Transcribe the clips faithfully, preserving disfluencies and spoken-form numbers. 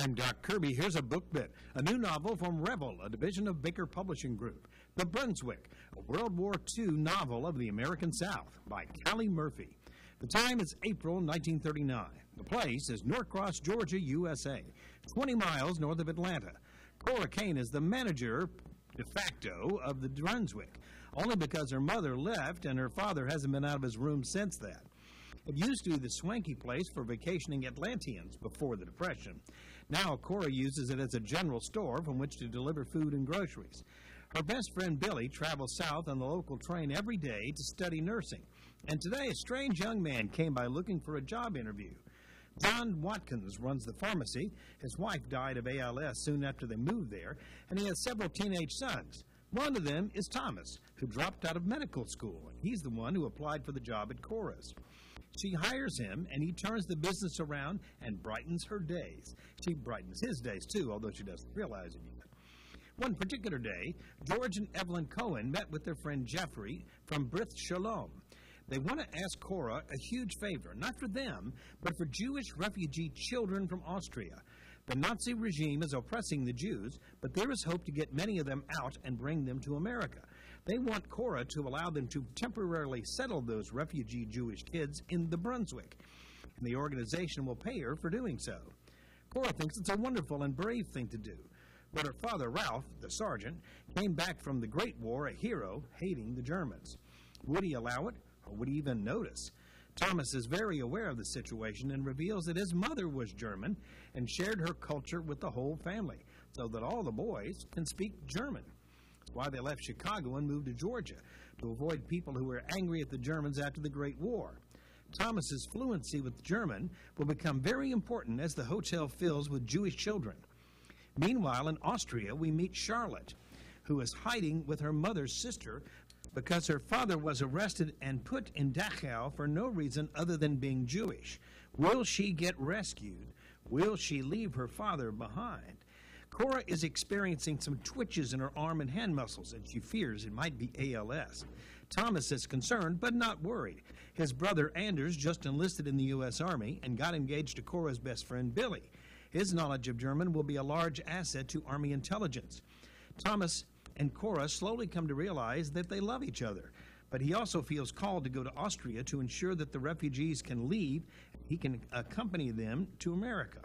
I'm Doc Kirby. Here's a book bit. A new novel from Rebel, a division of Baker Publishing Group. The Brunswick, a World War Two novel of the American South by Callie Murphy. The time is April nineteen thirty-nine. The place is Norcross, Georgia, U S A, twenty miles north of Atlanta. Cora Kane is the manager de facto of the Brunswick, only because her mother left and her father hasn't been out of his room since that. It used to be the swanky place for vacationing Atlanteans before the Depression. Now Cora uses it as a general store from which to deliver food and groceries. Her best friend Billy travels south on the local train every day to study nursing. And today a strange young man came by looking for a job interview. John Watkins runs the pharmacy. His wife died of A L S soon after they moved there, and he has several teenage sons. One of them is Thomas, who dropped out of medical school, and he's the one who applied for the job at Cora's. She hires him, and he turns the business around and brightens her days. She brightens his days, too, although she doesn't realize it yet. One particular day, George and Evelyn Cohen met with their friend Jeffrey from Brith Shalom. They want to ask Cora a huge favor, not for them, but for Jewish refugee children from Austria. The Nazi regime is oppressing the Jews, but there is hope to get many of them out and bring them to America. They want Cora to allow them to temporarily settle those refugee Jewish kids in the Brunswick, and the organization will pay her for doing so. Cora thinks it's a wonderful and brave thing to do, but her father, Ralph, the sergeant, came back from the Great War a hero, hating the Germans. Would he allow it, or would he even notice? Thomas is very aware of the situation and reveals that his mother was German and shared her culture with the whole family, so that all the boys can speak German. That's why they left Chicago and moved to Georgia, to avoid people who were angry at the Germans after the Great War. Thomas's fluency with German will become very important as the hotel fills with Jewish children. Meanwhile, in Austria, we meet Charlotte, who is hiding with her mother's sister because her father was arrested and put in Dachau for no reason other than being Jewish. Will she get rescued? Will she leave her father behind? Cora is experiencing some twitches in her arm and hand muscles, and she fears it might be A L S. Thomas is concerned, but not worried. His brother Anders just enlisted in the U S Army and got engaged to Cora's best friend Billy. His knowledge of German will be a large asset to Army intelligence. Thomas and Cora slowly come to realize that they love each other, but he also feels called to go to Austria to ensure that the refugees can leave. He can accompany them to America.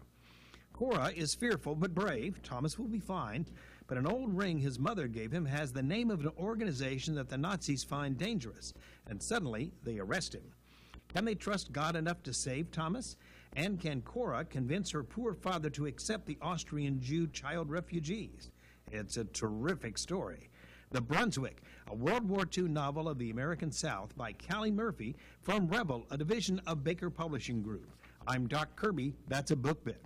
Cora is fearful but brave. Thomas will be fine, but an old ring his mother gave him has the name of an organization that the Nazis find dangerous, and suddenly they arrest him. Can they trust God enough to save Thomas? And can Cora convince her poor father to accept the Austrian Jew child refugees? It's a terrific story. The Brunswick, a World War Two novel of the American South by Callie Murphy from Rebel, a division of Baker Publishing Group. I'm Doc Kirby. That's a book bit.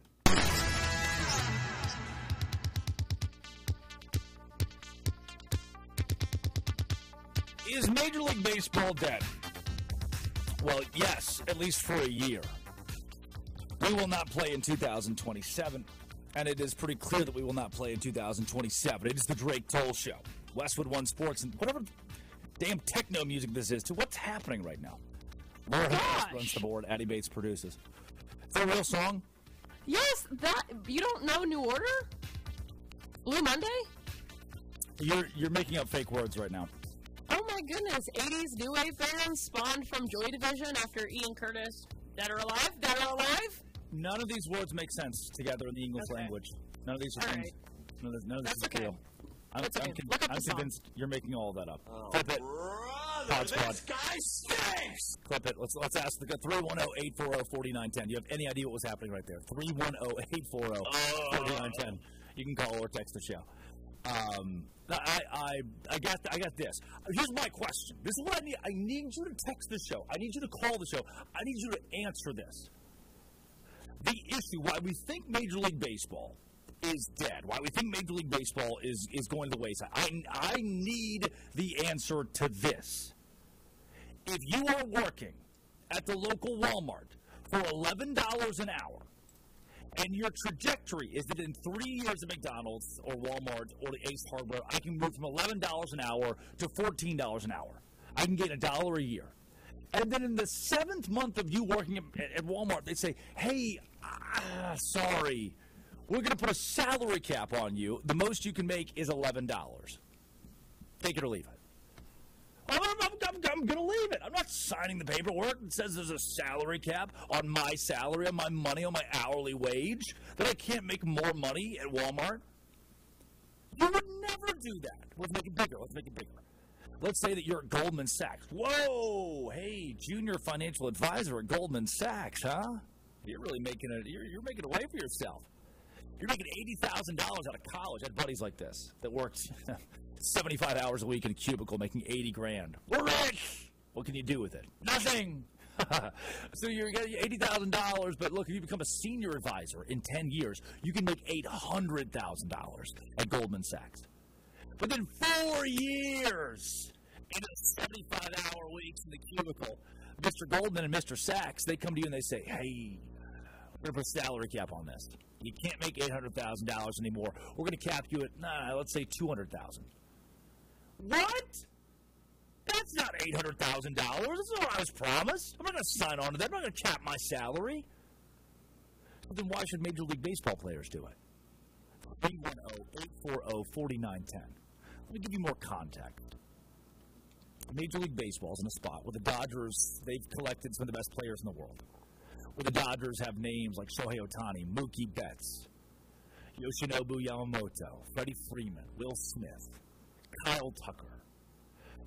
Is Major League Baseball dead? Well, yes, at least for a year. We will not play in two thousand twenty-seven, and it is pretty clear that we will not play in two thousand twenty-seven. It is the Drake Toll Show. Westwood One Sports, and whatever damn techno music this is, to what's happening right now. Laura Harris runs the board, Addie Bates produces. Is that a real song? Yes, that, you don't know New Order? Blue Monday? You're, you're making up fake words right now. Oh my goodness, eighties new wave bands spawned from Joy Division after Ian Curtis. Dead or alive? Dead or alive? None of these words make sense together in the English okay. language. None of these are all things. Right. None of this, none of this That's is okay. real. I'm, That's I'm, okay. con- Look up I'm the convinced song. you're making all of that up. Oh, Clip it. brother, Pod Squad. this guy stinks! Clip it. Let's let's ask the three one zero, eight four zero, four nine one zero. Do you have any idea what was happening right there? three one zero, eight four zero, four nine one zero. You can call or text the show. Um, I, I, I got, I got this. Here's my question. This is what I need. I need you to text the show. I need you to call the show. I need you to answer this. The issue why we think Major League Baseball is dead, why we think Major League Baseball is, is going to the wayside. I, I need the answer to this. If you are working at the local Walmart for eleven dollars an hour, and your trajectory is that in three years at McDonald's or Walmart or the Ace Hardware, I can move from eleven dollars an hour to fourteen dollars an hour. I can gain a dollar a year. And then in the seventh month of you working at, at Walmart, they say, hey, ah, sorry, we're going to put a salary cap on you. The most you can make is eleven dollars. Take it or leave it. I'm, I'm, I'm, I'm going to leave it. I'm not signing the paperwork that says there's a salary cap on my salary, on my money, on my hourly wage, that I can't make more money at Walmart. You would never do that. Let's make it bigger. Let's make it bigger. Let's say that you're at Goldman Sachs. Whoa, hey, junior financial advisor at Goldman Sachs, huh? You're really making it. You're, you're making a way for yourself. You're making eighty thousand dollars out of college. I had buddies like this that worked seventy-five hours a week in a cubicle making eighty grand. We're rich! What can you do with it? Nothing! So you're getting eighty thousand dollars, but look, if you become a senior advisor in ten years, you can make eight hundred thousand dollars at Goldman Sachs. Within four years, in a seventy-five hour weeks in the cubicle, Mister Goldman and Mister Sachs, they come to you and they say, hey, we're going to put a salary cap on this. You can't make eight hundred thousand dollars anymore. We're going to cap you at, nah, let's say two hundred thousand dollars. What? That's not eight hundred thousand dollars. That's not what I was promised. I'm not going to sign on to that. I'm not going to cap my salary. Well, then why should Major League Baseball players do it? three one zero, eight four zero, four nine one zero. Let me give you more context. Major League Baseball is in a spot where the Dodgers, they've collected some of the best players in the world. Where the Dodgers have names like Shohei Ohtani, Mookie Betts, Yoshinobu Yamamoto, Freddie Freeman, Will Smith, Kyle Tucker,